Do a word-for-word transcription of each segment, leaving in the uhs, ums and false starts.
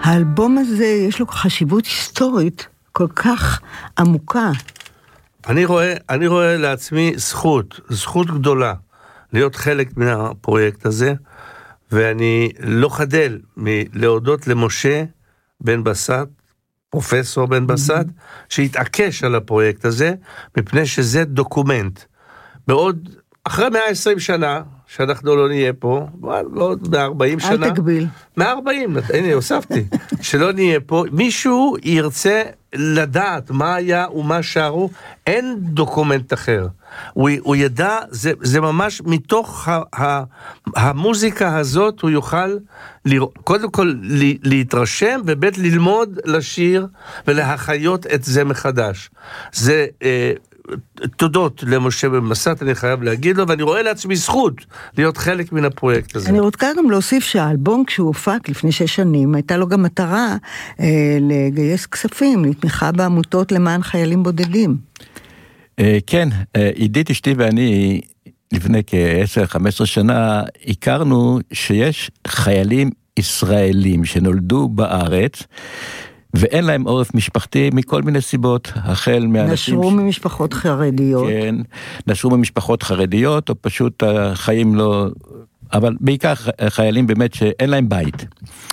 האלבום הזה יש לו חשיבות היסטורית כל כך עמוקה. אני רואה, אני רואה לעצמי זכות, זכות גדולה, להיות חלק מהפרויקט הזה, ואני לא חדל מלהודות למשה בן בסט, פרופסור בן בסט, שהתעקש על הפרויקט הזה, מפני שזה דוקומנט. בעוד, אחרי מאה ועשרים שנה, שאנחנו לא נהיה פה, בעוד מאה וארבעים שנה. אל תגביל. מאה וארבעים, הנה, הוספתי. שלא נהיה פה, מישהו ירצה לדעת מה היה ומה שרו, אין דוקומנט אחר. הוא, הוא ידע, זה, זה ממש מתוך ה, ה, המוזיקה הזאת, הוא יוכל לרא, קודם כל להתרשם, ובית ללמוד לשיר ולהחיות את זה מחדש. זה אה, תודות למשה בן בסט, אני חייב להגיד לו, ואני רואה לעצמי זכות להיות חלק מן הפרויקט הזה. אני רוצה גם להוסיף שהאלבום כשהוא הופק לפני שש שנים, הייתה לו גם מטרה אה, לגייס כספים, לתמיכה בעמותות למען חיילים בודדים. אה, כן, אה, עידית אשתי ואני לפני כ-עשר חמש עשרה שנה הכרנו שיש חיילים ישראלים שנולדו בארץ, ואין להם עורף משפחתי מכל מיני סיבות, החל מאנשים... נשרו ש... ממשפחות חרדיות. כן, נשרו ממשפחות חרדיות, או פשוט החיים לא... אבל בעיקר חיילים באמת שאין להם בית.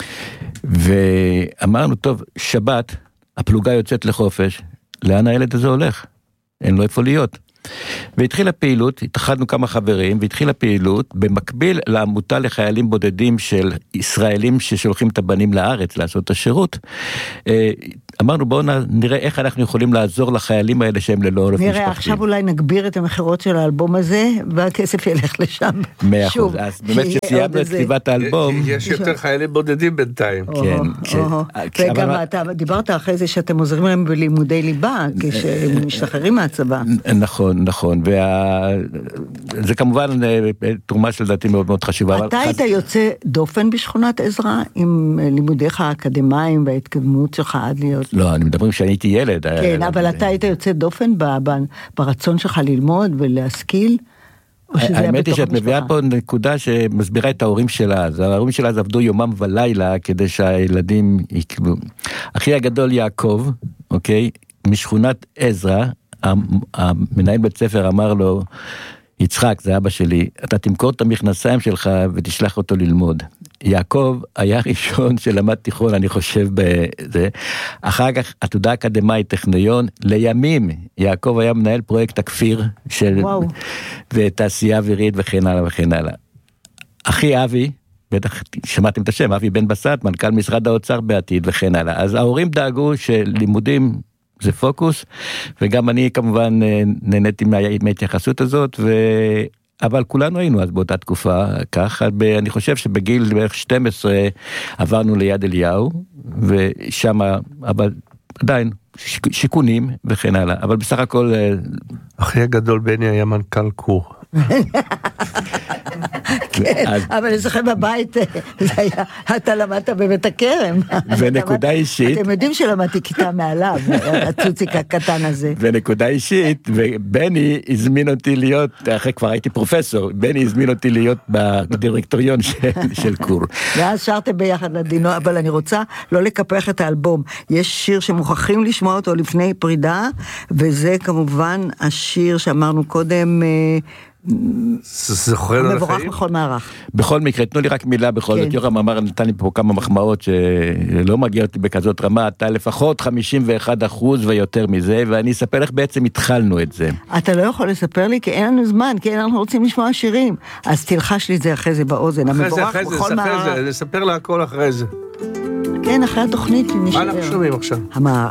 ואמרנו, טוב, שבת, הפלוגה יוצאת לחופש, לאן הילד הזה הולך? אין לו איפה להיות. והתחילה פעילות, התאחדנו כמה חברים, והתחילה פעילות במקביל לעמותה לחיילים בודדים של ישראלים ששולחים את הבנים לארץ לעשות את השירות. אמרנו בואו נראה איך אנחנו יכולים לעזור לחיילים האלה שהם ללא עורף משפחתי. נראה, עכשיו אולי נגביר את המחירות של האלבום הזה, והכסף ילך לשם. מאה אחוז, אז באמת שסיימנו את כתיבת האלבום. יש יותר חיילים בודדים בינתיים. כן. וגם אתה דיברת אחרי זה שאתם עוזרים להם בלימודי ליבה, כשהם משתחררים מהצבא. נכון, נכון, וזה כמובן תרומה של דעתי מאוד מאוד חשובה. אתה היית יוצא דופן בשכונת עזרא, עם לימודיך האקדמיים וההתקדמות שלך עד להיות... לא, אני מדברים שאני הייתי ילד. כן, אבל אתה היית יוצא דופן ברצון שלך ללמוד ולהשכיל? האמת היא שאת מביאה פה נקודה שמסבירה את ההורים שלה, אז ההורים שלה עבדו יומם ולילה כדי שהילדים יקבלו. אחי הגדול יעקב, אוקיי, משכונת עזרא, המנהל בית ספר אמר לו, יצחק, זה אבא שלי, אתה תמכור את המכנסיים שלך ותשלח אותו ללמוד. יעקב היה ראשון שלמד תיכון, אני חושב בזה. אחר כך, עתודה אקדמית טכניון, לימים, יעקב היה מנהל פרויקט הכפיר של... וואו. ותעשייה אווירית וכן הלאה וכן הלאה. אחי אבי, בטח שמעתם את השם, אבי בן בסט, מנכ"ל משרד האוצר בעתיד וכן הלאה. אז ההורים דאגו שלימודים זה פוקוס, וגם אני כמובן נהניתי מההתייחסות הזאת, ו... אבל כולנו היינו אז באותה תקופה, ככה, אני חושב שבגיל בערך שתים עשרה עברנו ליד אליהו, ושם, אבל עדיין, שיקונים וכן הלאה, אבל בסך הכל... אחי הגדול בני היה מנכ"ל קור. כן, אבל אני זוכר בבית, אתה למדת בבית הכרם. ונקודה אישית. אתם יודעים שלמדתי כיתה מעליו, הצוציק הקטן הזה. ונקודה אישית, ובני הזמין אותי להיות, אחרי כבר הייתי פרופסור, בני הזמין אותי להיות בדירקטוריון של קור. ואז שרתם ביחד לדינו, אבל אני רוצה לא לקפח את האלבום. יש שיר שמוכרחים לשמוע אותו לפני פרידה, וזה כמובן השיר שאמרנו קודם, מבורך בכל מערך. בכל מקרה, תנו לי רק מילה בכל זאת, יורם אמר, נתן לי פה כמה מחמאות שלא מגיעות לי בכזאת רמה, אתה לפחות חמישים ואחד אחוז ויותר מזה, ואני אספר לך בעצם התחלנו את זה. אתה לא יכול לספר לי, כי אין לנו זמן, כי אנחנו רוצים לשמוע שירים, אז תלחש לי את זה אחרי זה באוזן, המבורך בכל מערך. לספר לה הכל אחרי זה. כן, אחרי התוכנית. מה אנחנו שומעים עכשיו?